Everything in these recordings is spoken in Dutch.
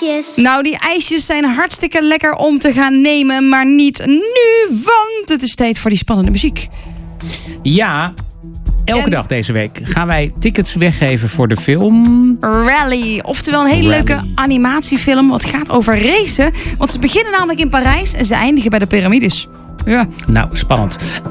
ijsjes. Nou, die ijsjes zijn hartstikke lekker om te gaan nemen, maar niet nu, want het is tijd voor die spannende muziek. Ja, elke dag deze week gaan wij tickets weggeven voor de film Rally, oftewel een hele leuke animatiefilm wat gaat over racen. Want ze beginnen namelijk in Parijs en ze eindigen bij de piramides. Ja. Nou, spannend.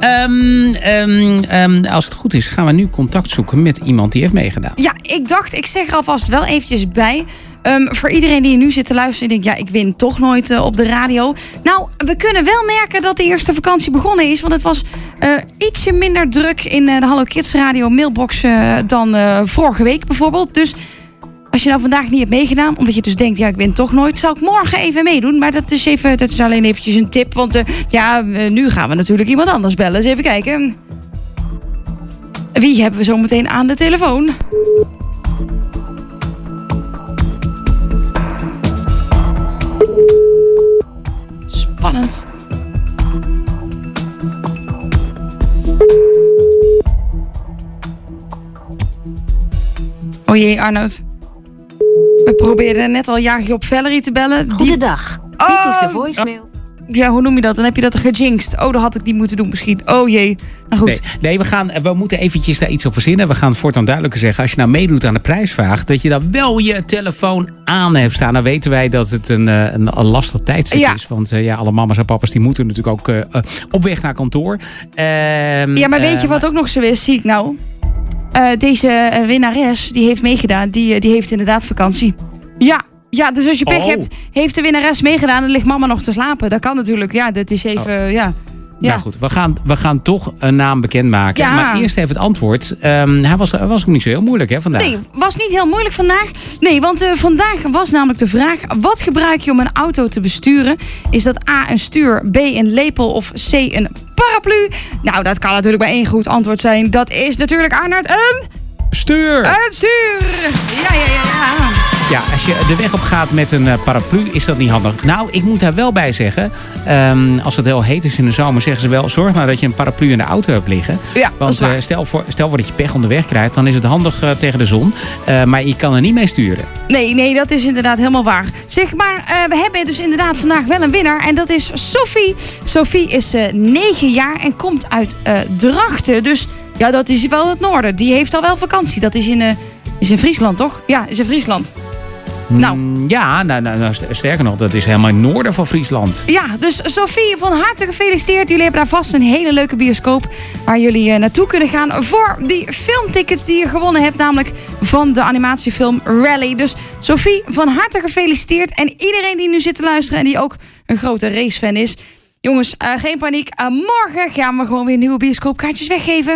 Als het goed is, gaan we nu contact zoeken met iemand die heeft meegedaan. Ja, ik dacht, ik zeg er alvast wel eventjes bij. Voor iedereen die nu zit te luisteren en denkt, ja, ik win toch nooit op de radio. Nou, we kunnen wel merken dat de eerste vakantie begonnen is. Want het was ietsje minder druk in de Hallo Kids Radio mailbox dan vorige week bijvoorbeeld. Dus als je nou vandaag niet hebt meegedaan, omdat je dus denkt, ja, ik win toch nooit, zal ik morgen even meedoen. Maar dat is alleen eventjes een tip, want nu gaan we natuurlijk iemand anders bellen. Dus even kijken. Wie hebben we zo meteen aan de telefoon? Spannend. O jee, Arnoud. We probeerden net al Jaagje Valerie te bellen. Goedendag. Dit is de voicemail. Ja, hoe noem je dat? Dan heb je dat gejinxed. Oh, dat had ik niet moeten doen misschien. Oh jee. Nou goed. Nee, we moeten eventjes daar iets op verzinnen. We gaan voortaan duidelijker zeggen, als je nou meedoet aan de prijsvraag, dat je dan wel je telefoon aan heeft staan. Dan weten wij dat het een lastig tijdstip is. Want alle mama's en papa's die moeten natuurlijk ook op weg naar kantoor. Maar weet je wat ook nog zo is? Zie ik nou. Deze winnares, die heeft meegedaan. Die heeft inderdaad vakantie. Ja, dus als je pech hebt, heeft de winnares meegedaan en ligt mama nog te slapen. Dat kan natuurlijk. Ja, dat is even, ja. Nou goed, we gaan toch een naam bekendmaken. Ja. Maar eerst even het antwoord. Hij was ook niet zo heel moeilijk, hè, vandaag? Nee, was niet heel moeilijk vandaag. Nee, want vandaag was namelijk de vraag, wat gebruik je om een auto te besturen? Is dat A, een stuur, B, een lepel of C, een paraplu? Nou, dat kan natuurlijk maar één goed antwoord zijn. Dat is natuurlijk, Arnoud, een stuur. Een stuur. Ja. Ja, als je de weg op gaat met een paraplu, is dat niet handig. Nou, ik moet daar wel bij zeggen, als het heel heet is in de zomer, zeggen ze wel, zorg nou dat je een paraplu in de auto hebt liggen. Ja, want stel voor dat je pech onderweg krijgt, dan is het handig tegen de zon. Maar je kan er niet mee sturen. Nee, dat is inderdaad helemaal waar. Zeg maar, we hebben dus inderdaad vandaag wel een winnaar en dat is Sophie. Sophie is 9 jaar en komt uit Drachten. Dus ja, dat is wel het noorden. Die heeft al wel vakantie. Dat is in Friesland, toch? Ja, is in Friesland. Nou. Ja, sterker nog, dat is helemaal in het noorden van Friesland. Ja, dus Sophie, van harte gefeliciteerd. Jullie hebben daar vast een hele leuke bioscoop waar jullie naartoe kunnen gaan voor die filmtickets die je gewonnen hebt, namelijk van de animatiefilm Rally. Dus Sophie, van harte gefeliciteerd. En iedereen die nu zit te luisteren en die ook een grote racefan is. Jongens, geen paniek. Morgen gaan we gewoon weer nieuwe bioscoopkaartjes weggeven.